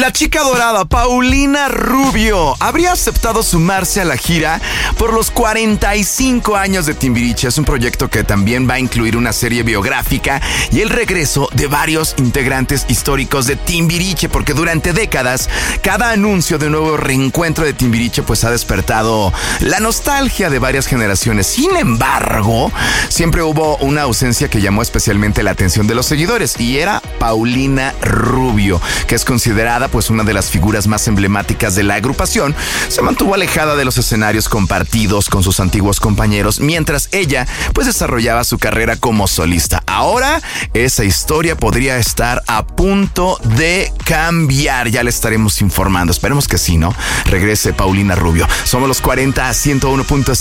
La chica dorada Paulina Rubio habría aceptado sumarse a la gira por los 45 años de Timbiriche. Es un proyecto que también va a incluir una serie biográfica y el regreso de varios integrantes históricos de Timbiriche, porque durante décadas cada anuncio de un nuevo reencuentro de Timbiriche pues ha despertado la nostalgia de varias generaciones. Sin embargo, siempre hubo una ausencia que llamó especialmente la atención de los seguidores, y era Paulina Rubio, que es considerada pues una de las figuras más emblemáticas de la agrupación. Se mantuvo alejada de los escenarios compartidos con sus antiguos compañeros, mientras ella pues desarrollaba su carrera como solista. Ahora esa historia podría estar a punto de cambiar. Ya le estaremos informando. Esperemos que sí, ¿no? Regrese Paulina Rubio. Somos los 40 a 101.5.